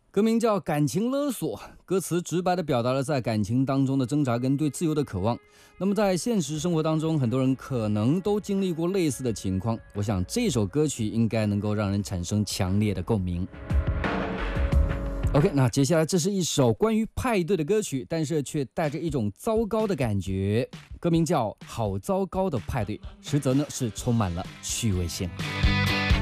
歌名叫《感情勒索》，歌词直白地表达了在感情当中的挣扎跟对自由的渴望。那么在现实生活当中，很多人可能都经历过类似的情况。我想这首歌曲应该能够让人产生强烈的共鸣。OK， 那接下来这是一首关于派对的歌曲，但是却带着一种糟糕的感觉。歌名叫《好糟糕的派对》，实则呢是充满了趣味性。